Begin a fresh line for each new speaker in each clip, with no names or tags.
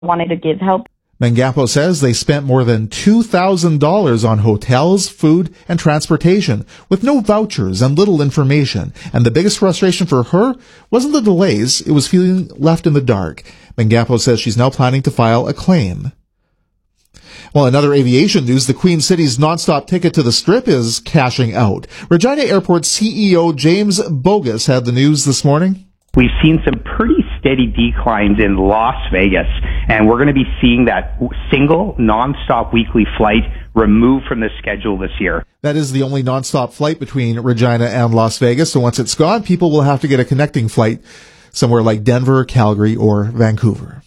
wanted to give help.
Mangapo says they spent more than $2,000 on hotels, food, and transportation, with no vouchers and little information. And the biggest frustration for her wasn't the delays, it was feeling left in the dark. Mangapo says she's now planning to file a claim. Well, in other aviation news, the Queen City's nonstop ticket to the Strip is cashing out. Regina Airport CEO James Bogus had the news this morning.
We've seen some pretty steady declines in Las Vegas, and we're going to be seeing that single nonstop weekly flight removed from the schedule this year.
That is the only nonstop flight between Regina and Las Vegas, so once it's gone, people will have to get a connecting flight somewhere like Denver, Calgary, or Vancouver.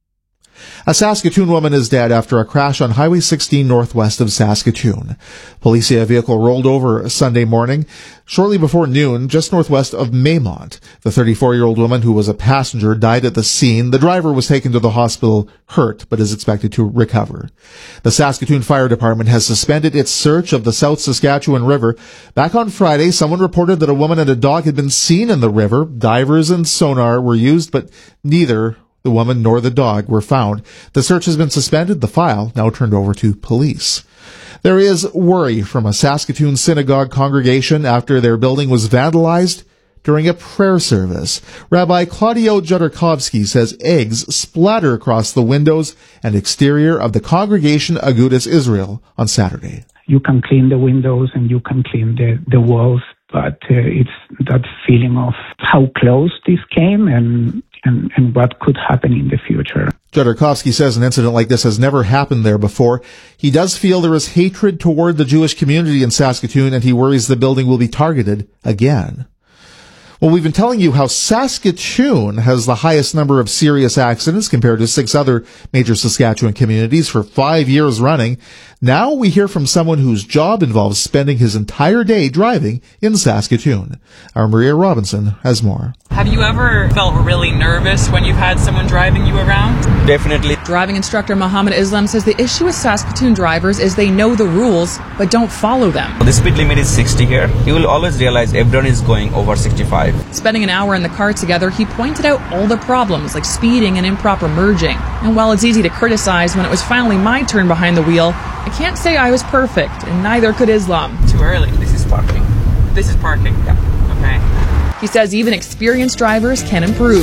A Saskatoon woman is dead after a crash on Highway 16 northwest of Saskatoon. Police say a vehicle rolled over Sunday morning, shortly before noon, just northwest of Maymont. The 34-year-old woman, who was a passenger, died at the scene. The driver was taken to the hospital hurt, but is expected to recover. The Saskatoon Fire Department has suspended its search of the South Saskatchewan River. Back on Friday, someone reported that a woman and a dog had been seen in the river. Divers and sonar were used, but neither the woman nor the dog were found. The search has been suspended, the file now turned over to police. There is worry from a Saskatoon synagogue congregation after their building was vandalized during a prayer service. Rabbi Claudio Jodorkovsky says eggs splatter across the windows and exterior of the Congregation Agudas Israel on Saturday.
You can clean the windows and you can clean the walls, but it's that feeling of how close this came and what could happen in the future.
Jodorkovsky says an incident like this has never happened there before. He does feel there is hatred toward the Jewish community in Saskatoon, and he worries the building will be targeted again. Well, we've been telling you how Saskatoon has the highest number of serious accidents compared to 6 other major Saskatchewan communities for 5 years running. Now we hear from someone whose job involves spending his entire day driving in Saskatoon. Our Maria Robinson has more.
Have you ever felt really nervous when you've had someone driving you around?
Definitely.
Driving instructor Muhammad Islam says the issue with Saskatoon drivers is they know the rules but don't follow them.
The speed limit is 60 here. You will always realize everyone is going over 65.
Spending an hour in the car together, he pointed out all the problems like speeding and improper merging. And while it's easy to criticize, when it was finally my turn behind the wheel, I can't say I was perfect, and neither could Islam.
Too early.
This is parking.
This is parking?
Yeah.
Okay.
He says even experienced drivers can improve.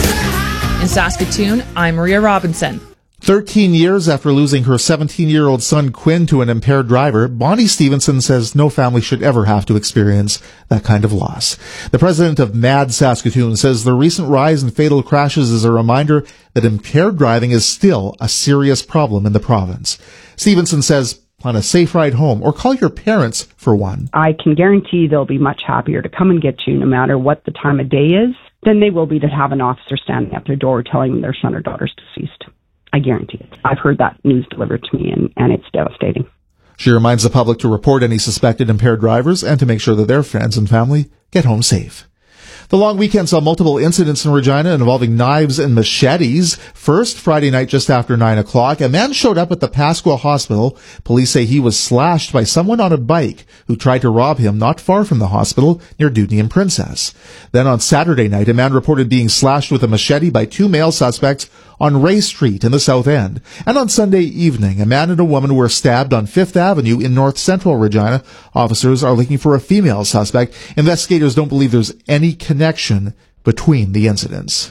In Saskatoon, I'm Maria Robinson.
13 years after losing her 17-year-old son Quinn to an impaired driver, Bonnie Stevenson says no family should ever have to experience that kind of loss. The president of MAD Saskatoon says the recent rise in fatal crashes is a reminder that impaired driving is still a serious problem in the province. Stevenson says, plan a safe ride home or call your parents for one.
I can guarantee they'll be much happier to come and get you no matter what the time of day is than they will be to have an officer standing at their door telling them their son or daughter's deceased. I guarantee it. I've heard that news delivered to me, and it's devastating.
She reminds the public to report any suspected impaired drivers and to make sure that their friends and family get home safe. The long weekend saw multiple incidents in Regina involving knives and machetes. First, Friday night just after 9 o'clock, a man showed up at the Pasqua Hospital. Police say he was slashed by someone on a bike who tried to rob him not far from the hospital near Dudney and Princess. Then on Saturday night, a man reported being slashed with a machete by 2 male suspects on Ray Street in the South End. And on Sunday evening, a man and a woman were stabbed on 5th Avenue in North Central Regina. Officers are looking for a female suspect. Investigators don't believe there's any connection between the incidents.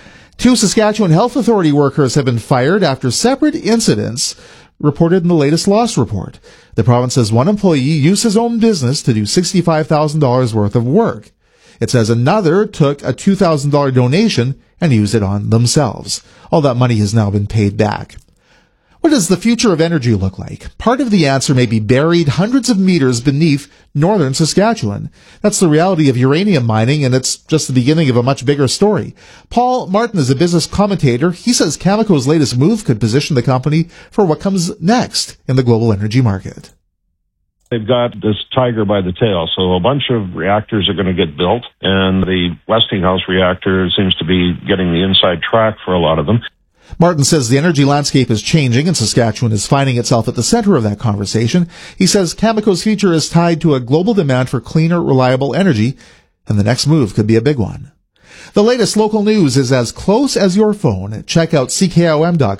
2 Saskatchewan Health Authority workers have been fired after separate incidents reported in the latest loss report. The province says one employee used his own business to do $65,000 worth of work. It says another took a $2,000 donation and used it on themselves. All that money has now been paid back. What does the future of energy look like? Part of the answer may be buried hundreds of meters beneath northern Saskatchewan. That's the reality of uranium mining, and it's just the beginning of a much bigger story. Paul Martin is a business commentator. He says Cameco's latest move could position the company for what comes next in the global energy market.
They've got this tiger by the tail, so a bunch of reactors are going to get built, and the Westinghouse reactor seems to be getting the inside track for a lot of them.
Martin says the energy landscape is changing and Saskatchewan is finding itself at the center of that conversation. He says Cameco's future is tied to a global demand for cleaner, reliable energy, and the next move could be a big one. The latest local news is as close as your phone. Check out CKOM.com.